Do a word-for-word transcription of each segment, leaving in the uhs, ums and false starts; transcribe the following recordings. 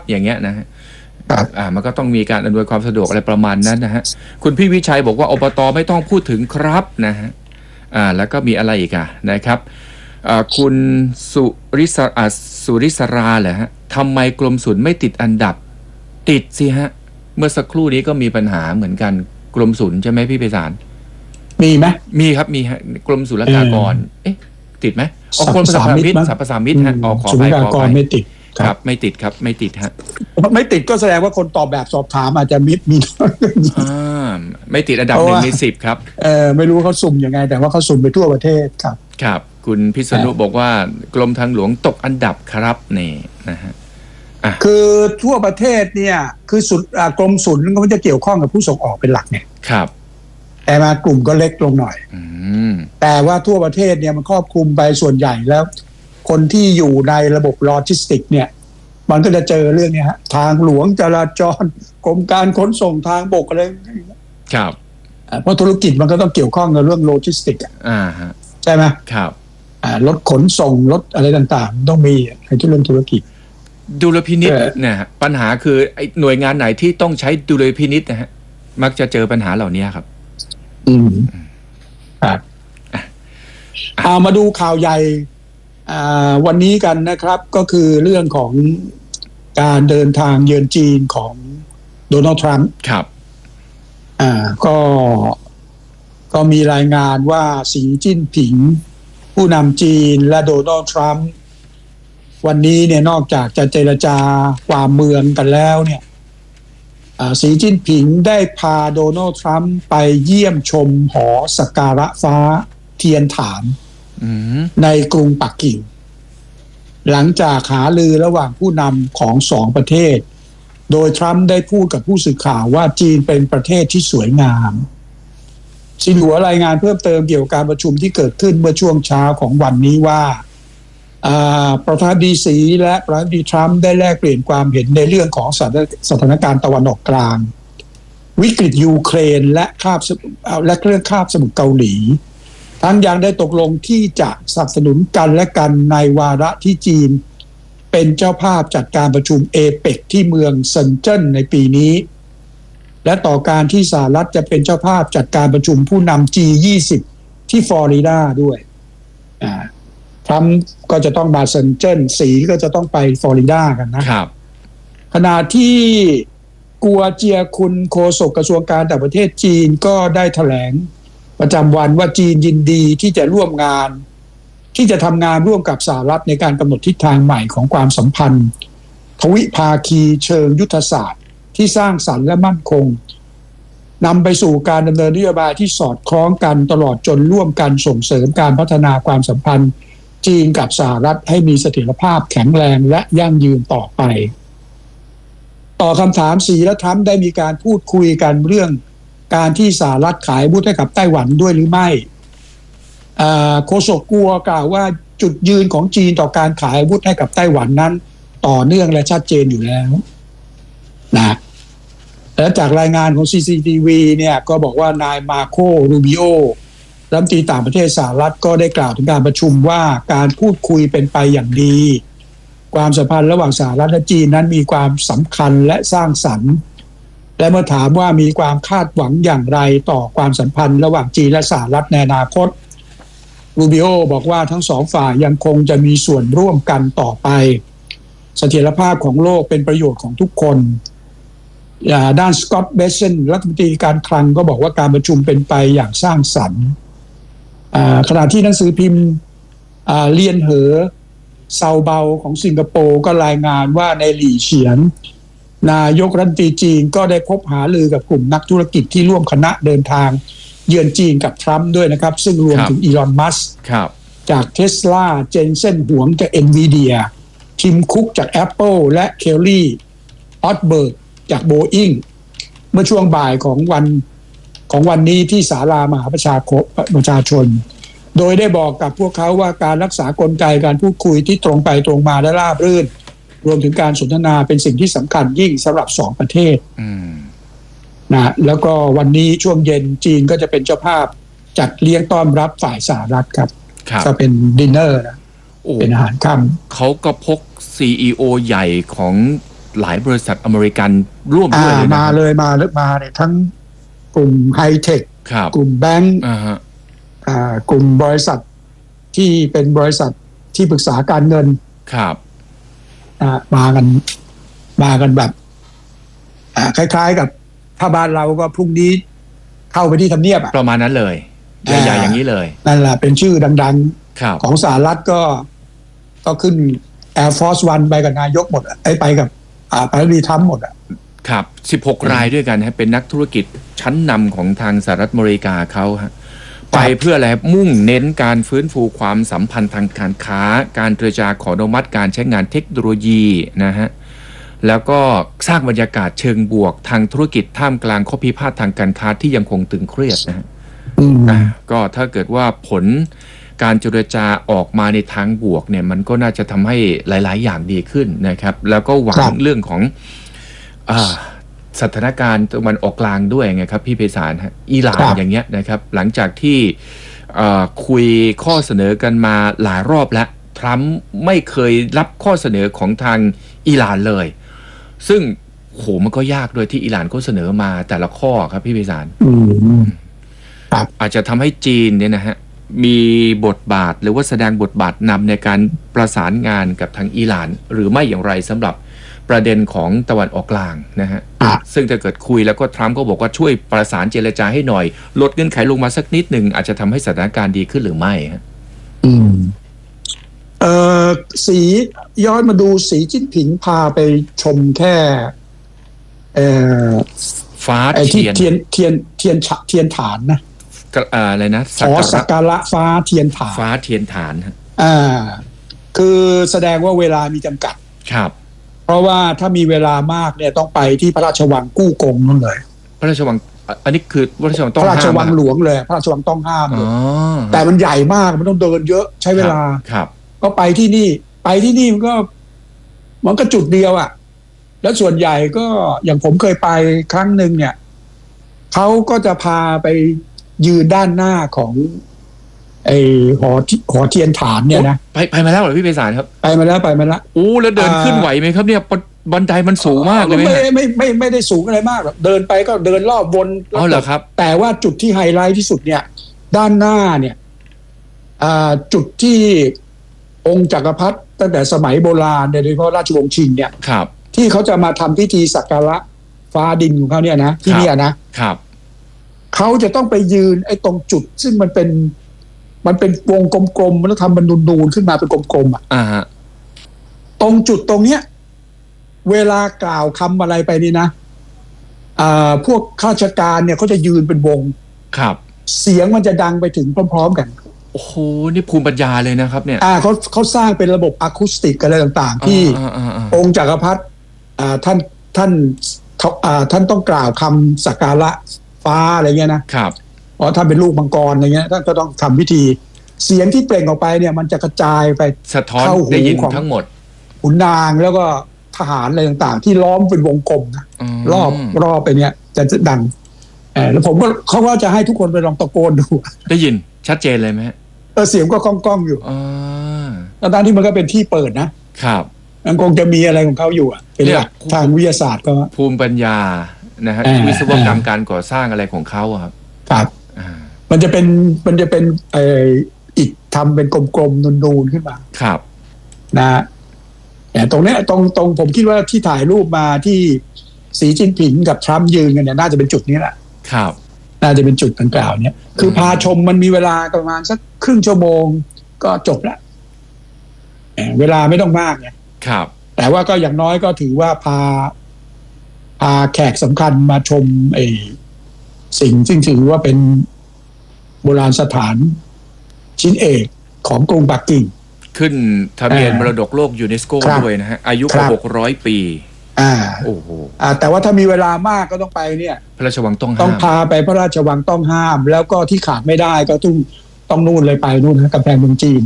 อย่างเงี้ยนะฮะอ่ามันก็ต้องมีการอำนวยความสะดวกอะไรประมาณนั้นนะฮะคุณพี่วิชัยบอกว่าอบต.ไม่ต้องพูดถึงครับนะฮะอ่าแล้วก็มีอะไรอีกอ่ะนะครับอ่าคุณสุริศอ่าสุริศราเหรอฮะทำไมกรมศุลไม่ติดอันดับติดสิฮะเมื่อสักครู่นี้ก็มีปัญหาเหมือนกันกรมศุลใช่ไหมพี่ไพศาลมีไหมมีครับมีฮะกรมศุลกากรเอ๊ะติดไหมอ๋อกรมสรรพสามิตสรรพสามิตฮะอ๋อขอไปขอไปไม่ติดครับไม่ติดครับไม่ติดฮะไม่ติดก็แสดงว่าคนตอบแบบสอบถามอาจจะมิดมีอ่าไม่ติดอันดับหนึ่งในสิบครับเออไม่รู้เขาสุ่มยังไงแต่ว่าเขาสุ่มไปทั่วประเทศครับครับคุณพิษณุบอกว่ากรมทางหลวงตกอันดับครับนี่นะฮะคือทั่วประเทศเนี่ยคือสุดกรมศุลก็มันจะเกี่ยวข้องกับผู้ส่งออกเป็นหลักเนี่ยครับแต่มากลุ่มก็เล็กลงหน่อยแต่ว่าทั่วประเทศเนี่ยมันครอบคลุมไปส่วนใหญ่แล้วคนที่อยู่ในระบบโลจิสติกเนี่ยมันก็จะเจอเรื่องนี้ฮะทางหลวงจราจรกรมการขนส่งทางบกอะไรครับเพราะธุรกิจมันก็ต้องเกี่ยวข้องกับเรื่องโลจิสติกอ่าฮะใช่ไหมครับรถขนส่งรถอะไรต่างๆต้องมีในที่เรื่องธุรกิจดุลพินิจเนี่ยปัญหาคือไอ้หน่วยงานไหนที่ต้องใช้ดุลพินิจนะฮะมักจะเจอปัญหาเหล่านี้ครับอืมครับเอามาดูข่าวใหญ่วันนี้กันนะครับก็คือเรื่องของการเดินทางเยือนจีนของโดนัลด์ทรัมป์ครับอ่าก็ก็มีรายงานว่าสีจิ้นผิงผู้นำจีนและโดนัลด์ทรัมป์วันนี้เนี่ยนอกจากจะเจรจาความเมืองกันแล้วเนี่ยสีจิ้นผิงได้พาโดนัลด์ทรัมป์ไปเยี่ยมชมหอสักการะฟ้าเทียนฐานในกรุงปักกิ่งหลังจากหารือระหว่างผู้นำของสองประเทศโดยทรัมป์ได้พูดกับผู้สื่อข่าวว่าจีนเป็นประเทศที่สวยงามซินหัวรายงานเพิ่มเติมเกี่ยวกับการประชุมที่เกิดขึ้นเมื่อช่วงเช้าของวันนี้ว่าประธานาธิบดีสีและประธานาธิบดีทรัมป์ได้แลกเปลี่ยนความเห็นในเรื่องของสถานการณ์ตะวันออกกลางวิกฤตยูเครนและคาบและเครื่องคาบสมุทรเกาหลีทั้งยังได้ตกลงที่จะสนับสนุนกันและกันในวาระที่จีนเป็นเจ้าภาพจัดการประชุมเอเปกที่เมืองเซินเจิ้นในปีนี้และต่อการที่สหรัฐจะเป็นเจ้าภาพจัดการประชุมผู้นำ จี ยี่สิบ ที่ฟลอริดาด้วยอ่าทรัมป์ก็จะต้องมาเซินเจิ้นสีก็จะต้องไปฟลอริดากันนะครับขณะที่กัวเจียคุนโฆษกกระทรวงการต่างประเทศจีนก็ได้แถลงประจำวันว่าจีนยินดีที่จะร่วมงานที่จะทำงานร่วมกับสหรัฐในการกำหนดทิศทางใหม่ของความสัมพันธ์ทวิภาคีเชิงยุทธศาสตร์ที่สร้างสรรค์และมั่นคงนำไปสู่การดำเนินนโยบายที่สอดคล้องกันตลอดจนร่วมกันส่งเสริมการพัฒนาความสัมพันธ์จีนกับสหรัฐให้มีเสถียรภาพแข็งแรงและยั่งยืนต่อไปต่อคำถามสีและทรัมป์ได้มีการพูดคุยกันเรื่องการที่สหรัฐขายอาวุธให้กับไต้หวันด้วยหรือไม่โฆษกกัวกล่าวว่าจุดยืนของจีนต่อการขายอาวุธให้กับไต้หวันนั้นต่อเนื่องและชัดเจนอยู่แล้วนะและจากรายงานของ ซี ซี ที วี เนี่ยก็บอกว่านายมาโครูบิโอรัฐมนตรีต่างประเทศสหรัฐก็ได้กล่าวถึงการประชุมว่าการพูดคุยเป็นไปอย่างดีความสัมพันธ์ระหว่างสหรัฐและจีนนั้นมีความสำคัญและสร้างสรรค์และเมื่อถามว่ามีความคาดหวังอย่างไรต่อความสัมพันธ์ระหว่างจีนและสหรัฐในอนาคตรูบิโอบอกว่าทั้งสองฝ่ายยังคงจะมีส่วนร่วมกันต่อไปเสถียรภาพของโลกเป็นประโยชน์ของทุกคนด้านสกอตต์เบเซนรัฐมนตรีการคลังก็บอกว่าการประชุมเป็นไปอย่างสร้างสรรค์ขณะที่หนังสือพิมพ์เลียนเหอเซาเบาของสิงคโปร์ก็รายงานว่าในหลี่เฉียนนายกรัฐมนตรีจีนก็ได้พบหารือกับกลุ่มนักธุรกิจที่ร่วมคณะเดินทางเยือนจีนกับทรัมป์ด้วยนะครับซึ่งรวมถึงอีลอนมัสก์จากเทสลาเจนเซ่นหวงจาก Nvidia ทิมคุกจาก Apple และเคลลี่ออตเบิร์กจาก Boeing เมื่อช่วงบ่ายของวันของวันนี้ที่ศาลามหาประชาคมประชาชนโดยได้บอกกับพวกเขาว่าการรักษากลไกการพูดคุยที่ตรงไปตรงมาและราบรื่นรวมถึงการสนทนาเป็นสิ่งที่สำคัญยิ่งสำหรับสองประเทศนะแล้วก็วันนี้ช่วงเย็นจีนก็จะเป็นเจ้าภาพจัดเลี้ยงต้อนรับฝ่ายสหรัฐครับก็เป็นดินเนอร์นะเป็นอาหารค่ำเขาก็พก ซี อี โอ ใหญ่ของหลายบริษัทอเมริกันร่วมด้วยเลยนะมาเลยมาเลยมาเนี่ยทั้งกลุ่มไฮเทคกลุ่มแบงก์กลุ่มบริษัทที่เป็นบริษัทที่ปรึกษาการเงินครับมากันมากันแบบคล้ายๆกับถ้าบ้านเราก็พรุ่งนี้เข้าไปที่ทำเนียบประมาณนั้นเลยใหญ่ๆอย่างนี้เลยนั่นแหละเป็นชื่อดังๆของสหรัฐก็ก็ขึ้น Air Force One ไปกับนายกหมดไอ้ไปกับปารีทัมหมดอ่ะครับสิบหกรายด้วยกันฮะเป็นนักธุรกิจชั้นนำของทางสหรัฐอเมริกาเขาฮะไปเพื่ออะไรมุ่งเน้นการฟื้นฟูความสัมพันธ์ทางการค้าการเจรจาขออนุมัติการใช้งานเทคโนโลยีนะฮะแล้วก็สร้างบรรยากาศเชิงบวกทางธุรกิจท่ามกลางข้อพิพาททางการค้าที่ยังคงตึงเครียดนะฮะก็ถ้าเกิดว่าผลการเจรจาออกมาในทางบวกเนี่ยมันก็น่าจะทำให้หลายๆอย่างดีขึ้นนะครับแล้วก็หวังเรื่องของอ่าสถานการณ์ตะวันออกกลางด้วยไงครับพี่ไพศาลฮะอิหร่านอย่างเงี้ยนะครับหลังจากที่คุยข้อเสนอกันมาหลายรอบแล้วทรัมป์ไม่เคยรับข้อเสนอของทางอิหร่านเลยซึ่งโหมันก็ยากด้วยที่อิหร่านเขาเสนอมาแต่ละข้อครับพี่ไพศาลอาจจะทำให้จีนเนี่ยนะฮะมีบทบาทหรือว่าแสดงบทบาทนำในการประสานงานกับทางอิหร่านหรือไม่อย่างไรสำหรับประเด็นของตะวันออกกลางนะฮะซึ่งถ้าเกิดคุยแล้วก็ทรัมป์ก็บอกว่าช่วยประสานเจรจาให้หน่อยลดเงื่อนไขลงมาสักนิดหนึ่งอาจจะทำให้สถานการณ์ดีขึ้นหรือไม่ฮะอืมเอ่อสีย้อนมาดูสีจิ้นผิงพาไปชมแค่เอ่อฟ้าเทียนเทียนเทียนเทียนเทียนฐานนะอะไรนะขอสักการะฟ้าเทียนฐานฟ้าเทียนฐานอ่าคือแสดงว่าเวลามีจำกัดครับเพราะว่าถ้ามีเวลามากเนี่ยต้องไปที่พระราชวังกู้กงนั่นเลยพระราชวังอันนี้คือพระราชวังต้องห้ามพระราชวังหลวงเลยพระราชวังต้องห้ามเลยแต่มันใหญ่มากมันต้องเดินเยอะใช้เวลาครับก็ไปที่นี่ไปที่นี่มันก็มันก็จุดเดียวอ่ะแล้วส่วนใหญ่ก็อย่างผมเคยไปครั้งหนึ่งเนี่ยเขาก็จะพาไปยืนด้านหน้าของไอหอหอเทียนฐานเนี่ยนะไปไปมาแล้วเหรอพี่ไพศาลครับไปมาแล้วไปมาแล้วโอ้แล้วเดินขึ้นไหวไหมครับเนี่ยบันไดมันสูงมากเลยไหมไม่ไม่ไม่ไม่ได้สูงอะไรมากหรอกเดินไปก็เดินรอบวนอ๋อเหรอครับแต่ว่าจุดที่ไฮไลท์ที่สุดเนี่ยด้านหน้าเนี่ยจุดที่องค์จักรพรรดิตั้งแต่สมัยโบราณโดยเฉพาะราชวงศ์ชิงเนี่ยครับที่เขาจะมาทำพิธีสักการะฟ้าดินของเขาเนี่ยนะที่เนี่ยนะครับเขาจะต้องไปยืนไอ้ตรงจุดซึ่งมันเป็นมันเป็นวงกลมๆแล้วทำมันนูนๆขึ้นมาเป็นกลมๆอ่ะตรงจุดตรงเนี้ยเวลากล่าวคำอะไรไปนี่นะอ่าพวกข้าราชการเนี่ยเขาจะยืนเป็นวงครับเสียงมันจะดังไปถึงพร้อมๆกันโอ้โหนี่ภูมิปัญญาเลยนะครับเนี่ยอ่าเขาเขาสร้างเป็นระบบอะคูสติกอะไรต่างๆที่องค์จักรพรรดิอ่าท่านท่านอ่าท่านต้องกล่าวคำสักการะฟ้าอะไรเงี้ยนะครับเพราะท่านเป็นลูกมังกรอะไรเงี้ยท่านก็ต้องทำพิธีเสียงที่เปล่งออกไปเนี่ยมันจะกระจายไปสะท้อนได้ยินทั้งหมดขุนนางแล้วก็ทหารอะไรต่างๆที่ล้อมเป็นวงกลมนะรอบรอบไปเนี่ยจะดังเออแล้วผมก็เขาก็จะให้ทุกคนไปลองตะโกนดูได้ยินชัดเจนเลยไหมเออเสียงก็ก้องๆอยู่อ๋อแล้วตอนที่มันก็เป็นที่เปิดนะครับมันคงจะมีอะไรของเขาอยู่อ่ะเป็นหลักทางวิทยาศาสตร์ก็ภูมิปัญญานะฮะวิศวกรรมการก่อสร้างอะไรของเขาครับครับมันจะเป็นมันจะเป็นไออิฐทำเป็นกลมๆนูนๆขึ้นมาครับนะแต่ตรงนี้ตรงตรงผมคิดว่าที่ถ่ายรูปมาที่สีจิ้นผิงกับทรัมป์ยืนกันเนี่ยน่าจะเป็นจุดนี้แหละครับน่าจะเป็นจุดดังกล่าวเนี่ยคือพาชมมันมีเวลาประมาณสักครึ่งชั่วโมงก็จบละเวลาไม่ต้องมากไงครับแต่ว่าก็อย่างน้อยก็ถือว่าพาพาแขกสำคัญมาชมไอ้สิ่งซึ่งถือว่าเป็นโบราณสถานชิ้นเอกของกรุงปักกิ่งขึ้นทะเบียนมรดกโลกยูเนสโกด้วยนะฮะอายุกว่าหกร้อยปีอ่าโอ้โหอ่าแต่ว่าถ้ามีเวลามากก็ต้องไปเนี่ยพระราชวังต้องห้ามต้องพาไปพระราชวังต้องห้ามแล้วก็ที่ขาดไม่ได้ก็ต้องต้องนู่นเลยไปนู่นนะกำแพงเมืองจีน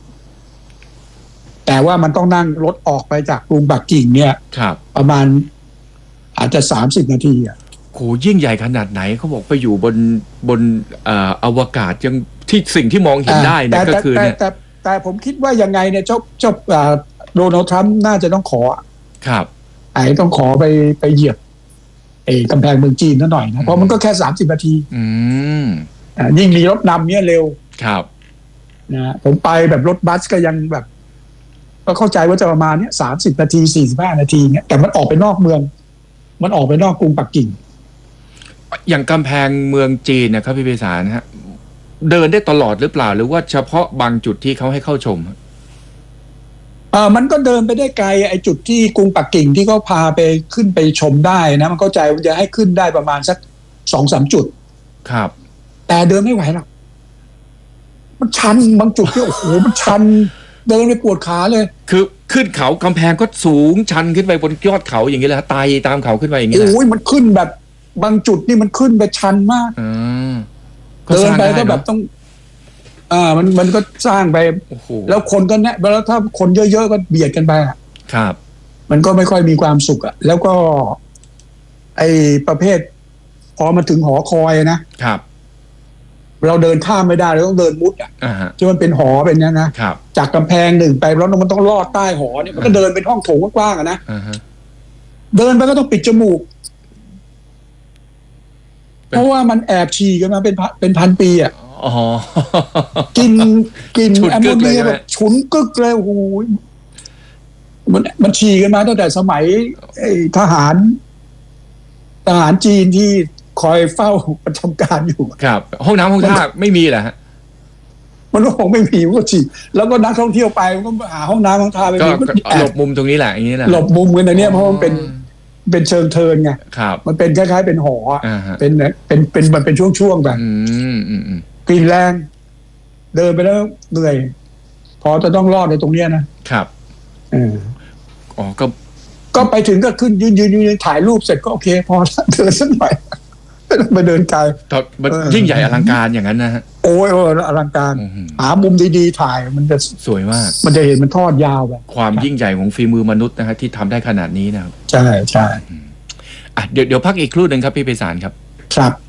แต่ว่ามันต้องนั่งรถออกไปจากกรุงปักกิ่งเนี่ยประมาณอาจจะสามสิบนาทีอ่ะโหยิ่งใหญ่ขนาดไหนเขาบอกไปอยู่บนบนเอ่ออวกาศยังที่สิ่งที่มองเห็นได้เนี่ยก็คือเนี่ยแต่แต่ผมคิดว่ายังไงเนี่ยเจ้าเจ้าโดนัลด์ทรัมป์น่าจะต้องขอครับไอ้ต้องขอไปไปเหยียบไอ้กำแพงเมืองจีนนิดหน่อยนะเพราะมันก็แค่สามสิบนาทีอืมอ่ายิ่งมีรถนำเนี่ยเร็วครับนะผมไปแบบรถบัสก็ยังแบบ ก็เข้าใจว่าจะประมาณเนี้ยสามสิบนาทีสี่สิบห้านาทีเนี่ยแต่มันออกไปนอกเมือง มันออกไปนอกกรุงปักกิ่งอย่างกำแพงเมืองจีนนะครับพี่ไพศาลฮะเดินได้ตลอดหรือเปล่าหรือว่าเฉพาะบางจุดที่เขาให้เข้าชมเออมันก็เดินไปได้ไกลไอ้จุดที่กรุงปักกิ่งที่เขาพาไปขึ้นไปชมได้นะมันเข้าใจว่าจะให้ขึ้นได้ประมาณสักสองสามจุดครับแต่เดินไม่ไหวหรอกมันชันบางจุดที่โอ้โหมันชัน เดินไปปวดขาเลยคือขึ้นเขากำแพงก็สูงชันขึ้นไปบนยอดเขาอย่างนี้แหละฮะไต่ตามเขาขึ้นไปอย่างนี้แหละโอ้ยมันขึ้นแบบบางจุดนี่มันขึ้นไปชันมากอืมเดินไปก็สร้างแบบต้อง อ่า มันมันก็สร้างไปโอ้โหแล้วคนก็แน่แล้วถ้าคนเยอะๆก็เบียดกันไปอะครับมันก็ไม่ค่อยมีความสุขอะแล้วก็ ไอประเภท พอมาถึงหอคอยนะครับ เราเดินข้ามไม่ได้เราต้องเดินมุดอ่ะอ่าฮะที่มันเป็นหอเป็นเนี้ยนะครับ จากกำแพงหนึ่งไปแล้วมันต้องลอดใต้หอเนี่ยมันก็เดินเป็นห้องโถงกว้างๆอะนะอ่าฮะเดินไปก็ต้องปิดจมูกเป็นเพราะว่ามันแอบฉี่กันมาเป็นพันเป็นพันปีอ่ะอ๋อกินกินฉุนแอมกึโมกเลยเนียใช่ไหมแบบฉุนกึกเลยโอ้โหมันมันฉี่กันมาตั้งแต่สมัยไอ้ทหาร ทหารจีนที่คอยเฝ้าประจำการอยู่ครับ ห้องน้ำห้องท่าไม่มีเหรอฮะมันก็คงไม่มีมันก็ฉี่แล้วก็นักท่องเที่ยวไปมันก็หาห้องน้ำห้องท่าไปก็มันก็แอหลบบมุมตรงนี้แหละอย่างนี้แหละหลบมุมกันนะเนี่ยเพราะมันเป็นเป็นเชิงเทินไงครับมันเป็นคล้ายๆเป็นหออะอ่าฮะเป็นเป็นเป็นมันเป็นช่วงๆแบบอืมอืมอืมกลิ่นแรงเดินไปแล้วเหนื่อย พอจะต้องรอดในตรงเนี้ยนะครับ เอออ๋อก็ก็ไปถึงก็ขึ้นยืนยืนยืนถ่ายรูปเสร็จก็โอเค พอเดินสักหน่อยไม่ต้องไปเดินไกลตอนมันเออยิ่งใหญ่อลังการอย่างนั้นนะฮะโอ้ยโอ้ยอลังการอื้อหือหามุมดีๆถ่ายมันจะสวยมากมันจะเห็นมันทอดยาวแบบความยิ่งใหญ่ของฝีมือมนุษย์นะฮะที่ทำได้ขนาดนี้นะครับใช่ใช่อ่ะเดี๋ยวเดี๋ยวพักอีกครู่หนึ่งครับพี่ไพศาลครับครับ